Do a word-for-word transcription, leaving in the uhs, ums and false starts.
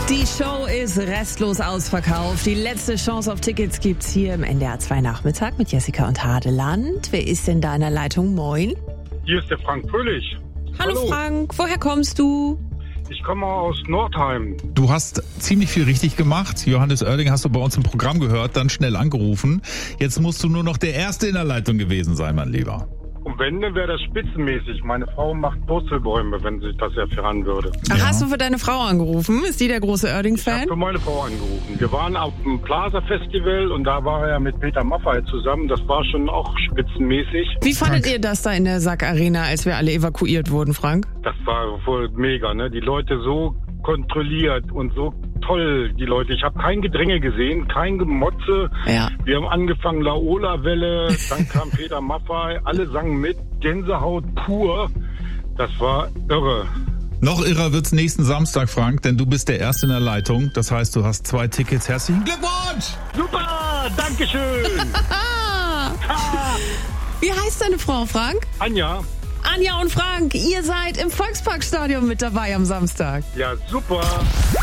Die Show ist restlos ausverkauft. Die letzte Chance auf Tickets gibt's hier im N D R zwei Nachmittag mit Jessica und Hadeland. Wer ist denn da in der Leitung? Moin. Hier ist der Frank Fröhlich. Hallo, Hallo Frank, woher kommst du? Ich komme aus Nordheim. Du hast ziemlich viel richtig gemacht. Johannes Oerding hast du bei uns im Programm gehört, dann schnell angerufen. Jetzt musst du nur noch der Erste in der Leitung gewesen sein, mein Lieber. Und wenn, dann wäre das spitzenmäßig. Meine Frau macht Purzelbäume, wenn sich das erfahren würde. Ach, Ja. hast du für deine Frau angerufen? Ist die der große Ich habe Oerding-Fan? für meine Frau angerufen. Wir waren auf dem Plaza-Festival und da war er mit Peter Maffay zusammen. Das war schon auch spitzenmäßig. Wie fandet Frank. ihr das da in der Sack-Arena, als wir alle evakuiert wurden, Frank? Das war voll mega, ne? Die Leute so kontrolliert und so toll, die Leute. Ich habe kein Gedränge gesehen, kein Gemotze. Ja. Wir haben angefangen, Laola-Welle, dann kam Peter Maffay, alle sangen mit, Gänsehaut pur. Das war irre. Noch irrer wird's nächsten Samstag, Frank, denn du bist der Erste in der Leitung. Das heißt, du hast zwei Tickets. Herzlichen Glückwunsch! Super, Dankeschön. Ah! Wie heißt deine Frau, Frank? Anja, Anja und Frank, ihr seid im Volksparkstadion mit dabei am Samstag. ja super.